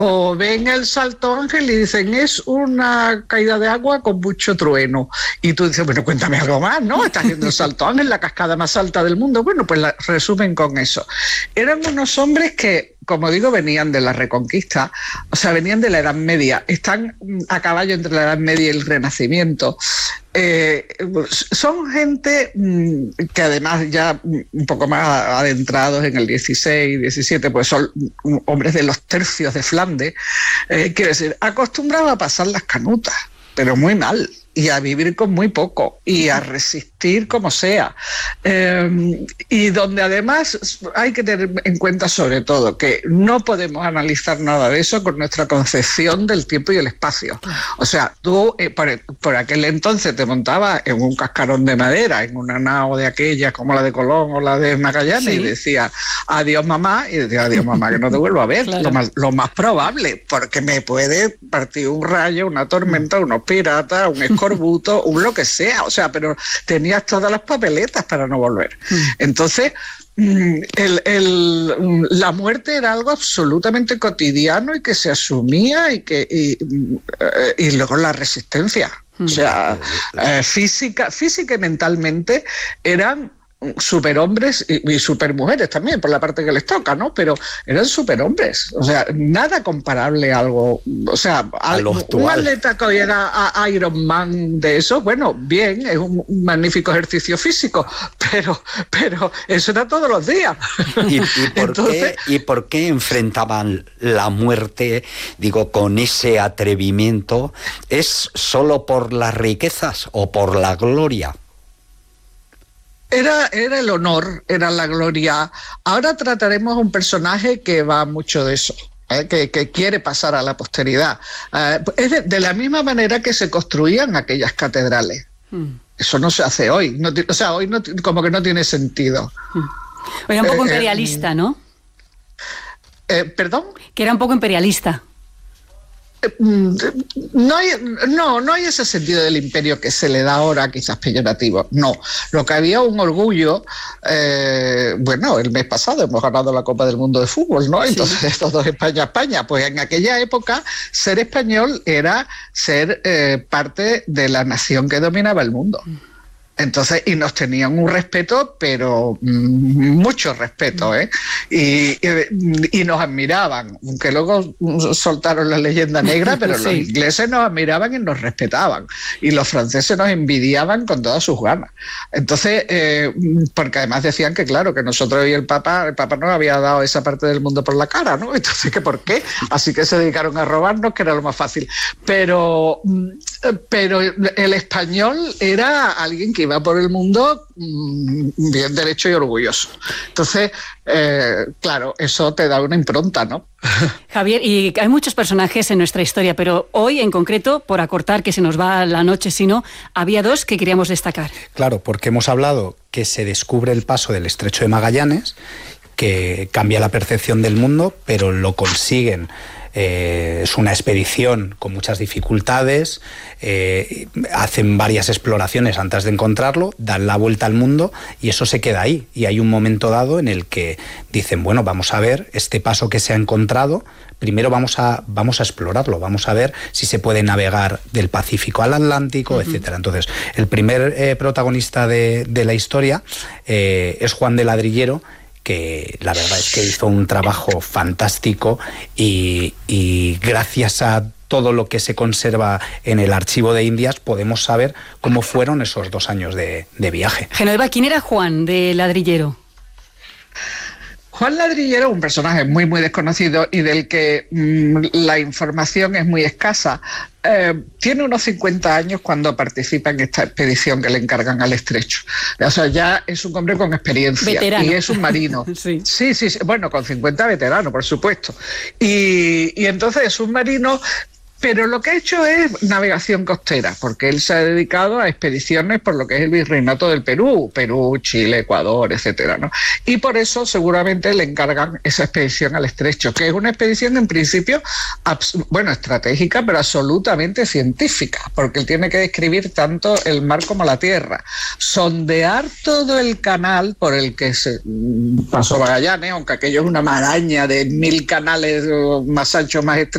O ven el Salto Ángel y dicen, es una caída de agua con mucho trueno. Y tú dices, bueno, cuéntame algo más, ¿no? Estás viendo el Salto Ángel, la cascada más alta del mundo. Bueno, pues resumen con eso. Eran unos hombres que, como digo, venían de la Reconquista, o sea, venían de la Edad Media, están a caballo entre la Edad Media y el Renacimiento. Son gente que además ya un poco más adentrados en el 16, 17, pues son hombres de los tercios de Flandes, quiero decir, acostumbrados a pasar las canutas, pero muy mal, y a vivir con muy poco, y a resistir como sea. Y donde además hay que tener en cuenta sobre todo que no podemos analizar nada de eso con nuestra concepción del tiempo y el espacio. O sea, tú por aquel entonces te montabas en un cascarón de madera, en una nao de aquella como la de Colón o la de Magallanes, sí, y decías, adiós mamá, y decías, adiós mamá, que no te vuelvo a ver. Claro. Lo más probable, porque me puede partir un rayo, una tormenta, unos piratas, un escorbuto, un lo que sea, o sea, pero tenías todas las papeletas para no volver. Entonces, la muerte era algo absolutamente cotidiano y que se asumía y luego la resistencia. O sea, física y mentalmente eran superhombres y supermujeres también, por la parte que les toca, ¿no? Pero eran superhombres, o sea, nada comparable a algo, o sea, un atleta que hoy era a Iron Man de eso, bueno, bien, es un magnífico ejercicio físico, pero eso era todos los días. ¿Y por qué enfrentaban la muerte, digo, con ese atrevimiento? ¿Es solo por las riquezas o por la gloria? Era el honor, era la gloria. Ahora trataremos un personaje que va mucho de eso, que quiere pasar a la posteridad. Es de la misma manera que se construían aquellas catedrales. Eso no se hace hoy. No, o sea, hoy no, como que no tiene sentido. Era un poco imperialista, ¿no? ¿Perdón? Que era un poco imperialista. No hay ese sentido del imperio que se le da ahora, quizás peyorativo. No, lo que había un orgullo. Bueno, el mes pasado hemos ganado la Copa del Mundo de Fútbol, ¿no? Entonces, sí, todos España. Pues en aquella época ser español era ser parte de la nación que dominaba el mundo. Entonces, y nos tenían un respeto, pero mucho respeto, ¿eh? Y nos admiraban, aunque luego soltaron la leyenda negra, pero sí, los ingleses nos admiraban y nos respetaban, y los franceses nos envidiaban con todas sus ganas. Entonces, porque además decían que, claro, que nosotros y el Papa nos había dado esa parte del mundo por la cara, ¿no? Entonces, ¿que por qué? Así que se dedicaron a robarnos, que era lo más fácil. Pero el español era alguien que iba por el mundo bien derecho y orgulloso. Entonces, claro, eso te da una impronta, ¿no? Javier, y hay muchos personajes en nuestra historia, pero hoy en concreto, por acortar que se nos va la noche, si no, había dos que queríamos destacar. Claro, porque hemos hablado que se descubre el paso del Estrecho de Magallanes, que cambia la percepción del mundo, pero lo consiguen. Es una expedición con muchas dificultades, hacen varias exploraciones antes de encontrarlo, dan la vuelta al mundo y eso se queda ahí. Y hay un momento dado en el que dicen, bueno, vamos a ver este paso que se ha encontrado, primero vamos a explorarlo, vamos a ver si se puede navegar del Pacífico al Atlántico, etcétera. Entonces, el primer protagonista de la historia es Juan de Ladrillero, que la verdad es que hizo un trabajo fantástico y gracias a todo lo que se conserva en el Archivo de Indias podemos saber cómo fueron esos 2 años de viaje. Genoveva, ¿quién era Juan de Ladrillero? Juan Ladrillero es un personaje muy, muy desconocido y del que la información es muy escasa. Tiene unos 50 años cuando participa en esta expedición que le encargan al Estrecho. O sea, ya es un hombre con experiencia. Veterano. Y es un marino. Sí. Sí. Bueno, con 50 veterano, por supuesto. Y entonces es un marino. Pero lo que ha hecho es navegación costera, porque él se ha dedicado a expediciones por lo que es el virreinato del Perú, Chile, Ecuador, etcétera, ¿no? Y por eso seguramente le encargan esa expedición al Estrecho, que es una expedición en principio, estratégica, pero absolutamente científica, porque él tiene que describir tanto el mar como la tierra, sondear todo el canal por el que se pasó Magallanes, aunque aquello es una maraña de 1000 canales más anchos, más estrechos,